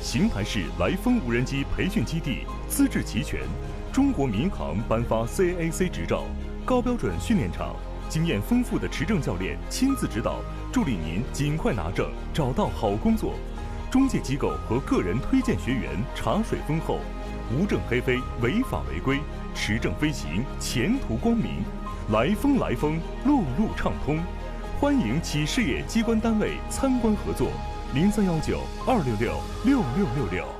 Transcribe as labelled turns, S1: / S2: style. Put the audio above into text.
S1: 邢台市来风无人机培训基地资质齐全，中国民航颁发 CAAC 执照，高标准训练场，经验丰富的持证教练亲自指导，助力您尽快拿证，找到好工作。中介机构和个人推荐学员茶水丰厚，无证黑飞，违法违规，持证飞行，前途光明。来风，路路畅通。欢迎企事业机关单位参观合作，0319-266-6666。